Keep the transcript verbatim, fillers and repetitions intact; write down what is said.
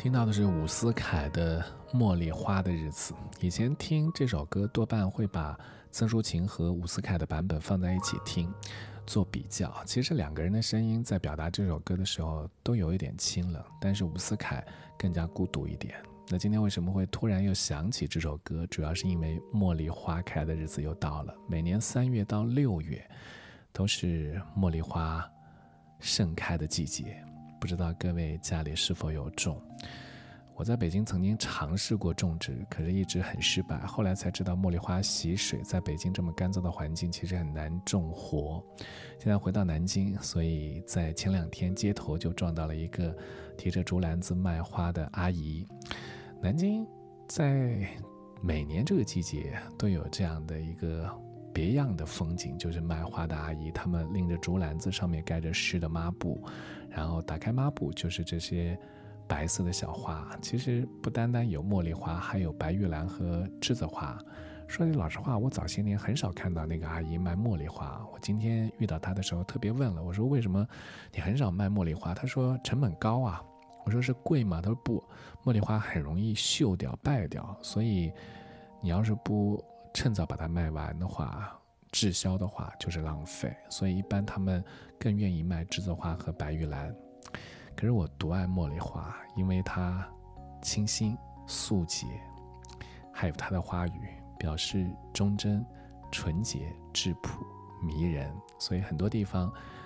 听到的是伍思凯的《茉莉花的日子》。以前听这首歌多半会把曾淑琴和伍思凯的版本放在一起听，做比较。其实两个人的声音在表达这首歌的时候都有一点清冷，但是伍思凯更加孤独一点。那今天为什么会突然又想起这首歌，主要是因为茉莉花开的日子又到了。每年三月到六月都是茉莉花盛开的季节，不知道各位家里是否有种。我在北京曾经尝试过种植，可是一直很失败，后来才知道茉莉花喜水，在北京这么干燥的环境其实很难种活。现在回到南京，所以在前两天街头就撞到了一个提着竹篮子卖花的阿姨。南京在每年这个季节都有这样的一个别样的风景，就是卖花的阿姨，他们拎着竹篮子，上面盖着湿的抹布，然后打开抹布就是这些白色的小花。其实不单单有茉莉花，还有白玉兰和栀子花。说句老实话，我早些年很少看到那个阿姨卖茉莉花。我今天遇到她的时候特别问了，我说为什么你很少卖茉莉花？她说成本高啊。我说是贵吗？她说不，茉莉花很容易锈掉败掉，所以你要是不趁早把它卖完的话，滞销的话就是浪费，所以一般他们更愿意卖栀子花和白玉兰。可是我独爱茉莉花，因为它清新素洁，还有它的花语表示忠贞、纯洁、质朴、迷人，所以很多地方